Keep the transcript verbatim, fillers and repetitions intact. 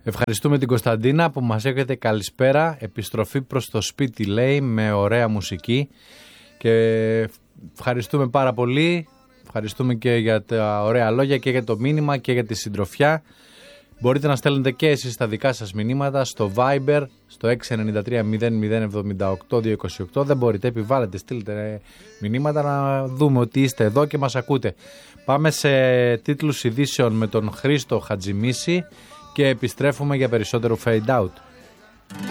Ευχαριστούμε την Κωνσταντίνα που μας έχετε καλησπέρα. Επιστροφή προς το σπίτι λέει, με ωραία μουσική. Και ευχαριστούμε πάρα πολύ. Ευχαριστούμε και για τα ωραία λόγια και για το μήνυμα και για τη συντροφιά. Μπορείτε να στέλνετε και εσείς τα δικά σας μηνύματα στο Viber, στο έξι εννιά τρία μηδέν μηδέν εβδομήντα οκτώ διακόσια είκοσι οκτώ. Δεν μπορείτε, επιβάλλετε, στείλτε μηνύματα να δούμε ότι είστε εδώ και μας ακούτε. Πάμε σε τίτλους ειδήσεων με τον Χρήστο Χατζημίση και επιστρέφουμε για περισσότερο Fade Out.